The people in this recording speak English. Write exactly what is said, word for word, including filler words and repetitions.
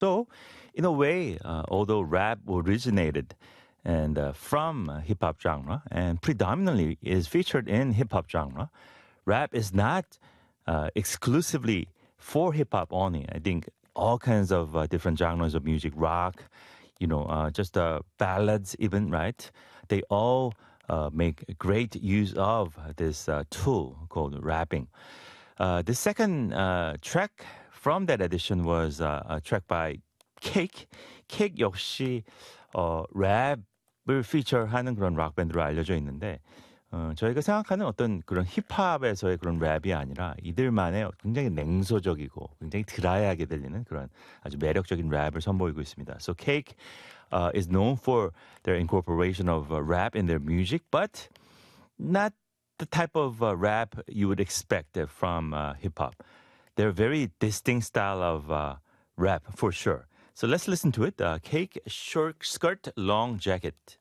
Though, in a way, uh, although rap originated and uh, from uh, hip hop genre and predominantly is featured in hip hop genre, rap is not uh, exclusively for hip hop only. I think all kinds of uh, different genres of music, rock, you know, uh, just uh, ballads, even, right? They all uh, make great use of this uh, tool called rapping. Uh, the second uh, track from that edition was uh, a track by Cake. Cake 역시 어, 랩을 feature하는 그런 락 밴드로 알려져 있는데 어, 저희가 생각하는 어떤 그런 힙합에서의 그런 랩이 아니라 이들만의 굉장히 냉소적이고 굉장히 드라이하게 들리는 그런 아주 매력적인 랩을 선보이고 있습니다. So Cake uh, is known for their incorporation of uh, rap in their music, but not the type of uh, rap you would expect from uh, hip-hop. They're a very distinct style of uh, rap, for sure. So let's listen to it. Uh, Cake, Short Skirt, Long Jacket.